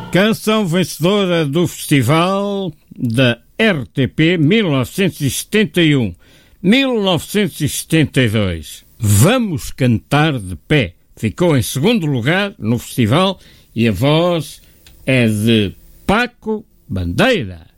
Canção vencedora do Festival da RTP 1971, 1972. Vamos Cantar de Pé. Ficou em segundo lugar no festival e a voz é de Paco Bandeira.